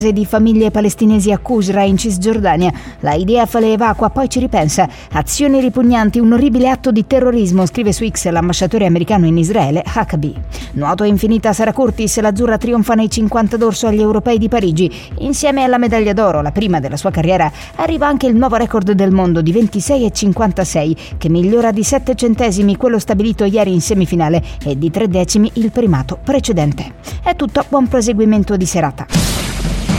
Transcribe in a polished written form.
di famiglie palestinesi a Qusra in Cisgiordania. La IDF le evacua, poi ci ripensa. Azioni ripugnanti, un orribile atto di terrorismo, scrive su X l'ambasciatore americano in Israele, Huckabee. Nuoto infinita Sara Curtis, l'azzurra trionfa nei 50 d'orso agli europei di Parigi. Insieme alla medaglia d'oro, la prima della sua carriera, arriva anche il nuovo record del mondo di 26,56, che migliora di 7 centesimi quello stabilito ieri in semifinale e di 3 decimi il primato precedente. È tutto, buon proseguimento di serata.